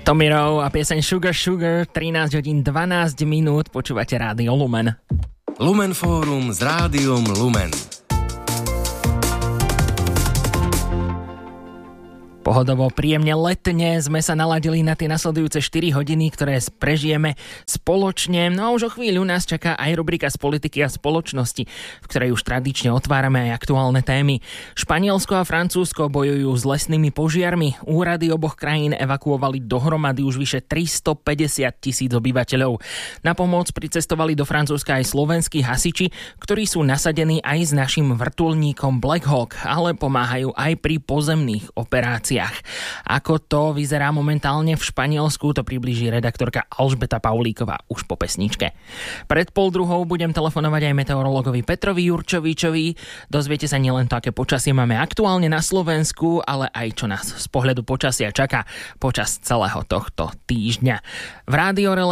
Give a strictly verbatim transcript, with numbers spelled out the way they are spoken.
Tomirov a pieseň Sugar Sugar, trinásť hodín dvanásť minút, počúvate Rádio Lumen. Lumen Fórum s Rádiom Lumen. Pohodovo, príjemne letne sme sa naladili na tie nasledujúce štyri hodiny, ktoré prežijeme spoločne. No a už o chvíľu nás čaká aj rubrika z politiky a spoločnosti, v ktorej už tradične otvárame aj aktuálne témy. Španielsko a Francúzsko bojujú s lesnými požiarmi. Úrady oboch krajín evakuovali dohromady už vyše tristopäťdesiat tisíc obyvateľov. Na pomoc pricestovali do Francúzska aj slovenskí hasiči, ktorí sú nasadení aj s našim vrtuľníkom Black Hawk, ale pomáhajú aj pri pozemných operáciách. Ako to vyzerá momentálne v Španielsku, to priblíži redaktorka Alžbeta Paulíková už po pesničke. Pred pol druhou budem telefonovať aj meteorologovi Petrovi Jurčovičovi. Dozviete sa nielen to, aké počasie máme aktuálne na Slovensku, ale aj čo nás z pohľadu počasia čaká počas celého tohto týždňa. V Rádio